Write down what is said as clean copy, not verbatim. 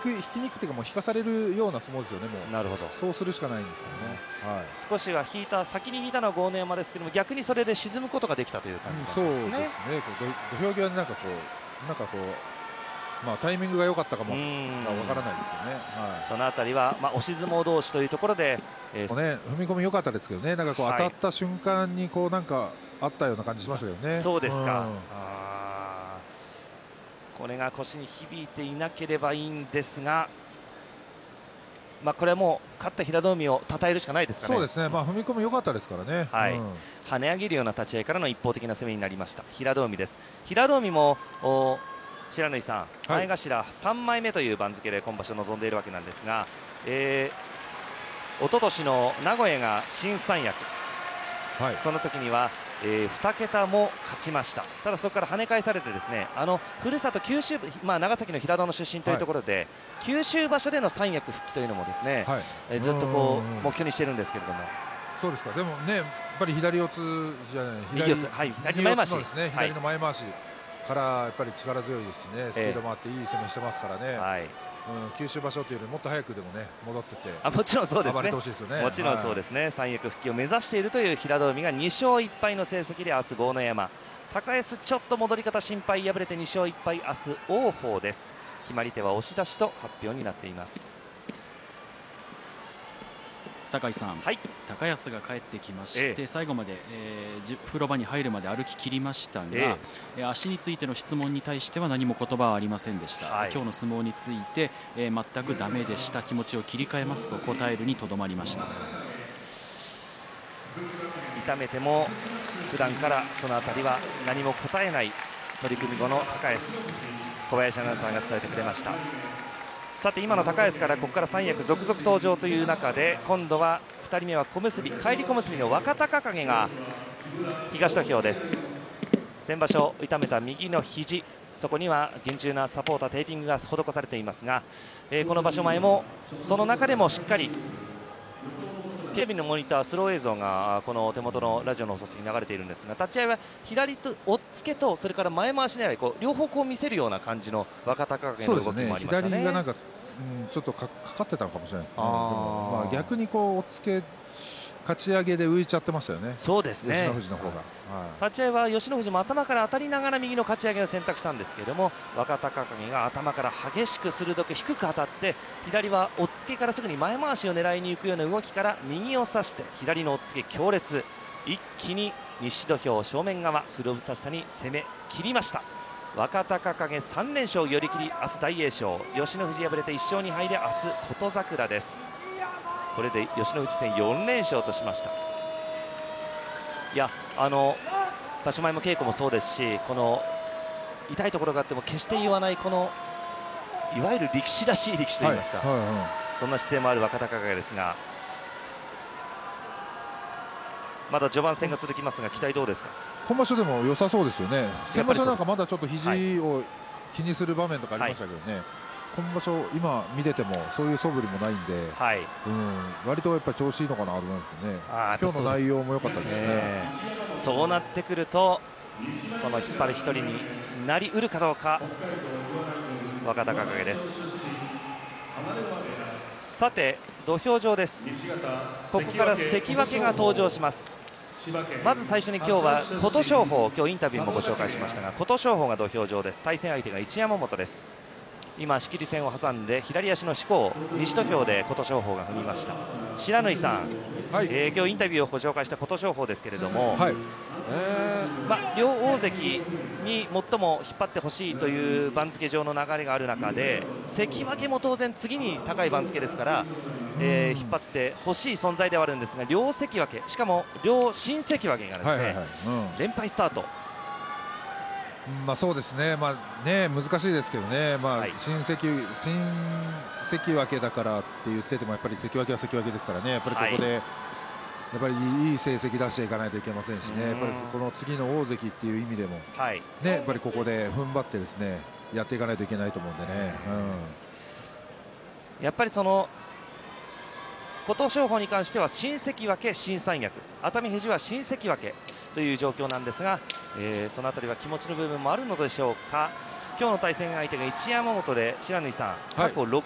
きにくくというかもう引かされるような相撲ですよね。もうなるほど。 そうするしかないんですよね。はい、 少しは先に引いたのは豪ノ山ですけども、逆にそれで沈むことができたという感じなんですね。 そうですね。土俵際でなんかこう、まあ、タイミングが良かったかもわからないですけどね。はい、 そのあたりは、押し相撲同士というところで、 踏み込み良かったですけどね。なんかこう、当たった瞬間にこうなんかあったような感じしましたけどね。 そうですか。これが腰に響いていなければいいんですが、これはもう勝った平戸海を称えるしかないですかね。 そうですね。踏み込み良かったですからね。 はい、跳ね上げるような立ち合いからの一方的な攻めになりました平戸海です。平戸海も白縫さん、前頭3枚目という番付で今場所臨んでいるわけなんですが、一昨年の名古屋が新三役、その時には2桁も勝ちました。ただそこから跳ね返されてですね、ふるさと九州、長崎の平戸の出身というところで、九州場所での三役復帰というのもですね、ずっとこう目標にしているんですけれども。 そうですか。でもね、やっぱり左四つじゃない、 右四つ、左の前回しですね。左の前回しからやっぱり力強いですしね、スピードもあっていい攻めしてますからね。九州場所というよりもっと早くでもね戻ってて、 もちろんそうですね。もちろんそうですね。三役復帰を目指しているという平戸海が2勝1敗の成績で明日豪ノ山、高安ちょっと戻り方心配、敗れて2勝1敗、明日王鵬です。決まり手は押し出しと発表になっています。 酒井さん、高安が帰ってきまして、最後まで、風呂場に入るまで歩き切りましたが、足についての質問に対しては何も言葉はありませんでした。今日の相撲について、全くダメでした、気持ちを切り替えますと答えるにとどまりました。 痛めても普段からそのあたりは何も答えない取組後の高安、小林アナウンサーが伝えてくれました。さて今の高安からここから三役続々登場という中で、今度は2人目は小結帰り小結の若隆景が東土俵です。先場所痛めた右の肘、そこには厳重なサポーターテーピングが施されていますが、この場所前もその中でもしっかりテレビのモニタースロー映像がこの手元のラジオの放送に流れているんですが、立ち合いは左と押っつけとそれから前回し狙い、両方見せるような感じの若隆景の動きもありましたね。 左がなんかちょっとかかってたのかもしれないですね。でも逆にこう押っつけ勝ち上げで浮いちゃってましたよね。 そうですね。 吉野富士の方が、 立ち合いは吉野富士も頭から当たりながら右の勝ち上げを選択したんですけれども、若隆景が頭から激しく鋭く低く当たって、左は押っつけからすぐに前回しを狙いに行くような動きから右を差して左の押っつけ強烈、一気に西土俵正面側黒房下に攻め切りました。若隆景3連勝寄り切り、明日大栄翔、吉野富士敗れて1勝2敗で明日琴櫻です。これで吉野富士戦4連勝としました。いや、場所前も稽古もそうですし、この痛いところがあっても決して言わない、このいわゆる力士らしい力士といいますか、そんな姿勢もある若隆景ですが、まだ序盤戦が続きますが期待どうですか。 今場所でも良さそうですよね。先場所なんかまだちょっと肘を気にする場面とかありましたけどね、今場所今見ててもそういう素振りもないんで、割とやっぱり調子いいのかなと思いますね。今日の内容も良かったですね。 そうなってくるとこの引っ張る一人になりうるかどうか若隆景です。さて土俵上です。ここから関脇が登場します。まず最初に今日は琴勝峰、今日インタビューもご紹介しましたが、琴勝峰が土俵上です。対戦相手が一山本です。今仕切り線を挟んで左足の四股を西土俵で琴勝峰が踏みました。白縫さん、今日インタビューをご紹介した琴勝峰ですけれども、両大関に最も引っ張ってほしいという番付上の流れがある中で、関脇も当然次に高い番付ですから、引っ張ってほしい存在ではあるんですが、両関脇、しかも両新関脇がですね、連敗スタート。 そうですね、難しいですけどね、新関脇だからって言っててもやっぱり関脇は関脇ですからね、やっぱりここでやっぱりいい成績出していかないといけませんしね、やっぱりこの次の大関っていう意味でも、やっぱりここで踏ん張ってですねやっていかないといけないと思うんでね。 やっぱりその琴勝峰に関しては新関脇、新三役、熱海富士は新関脇という状況なんですが、そのあたりは気持ちの部分もあるのでしょうか。今日の対戦相手が一山本で、白縫さん過去6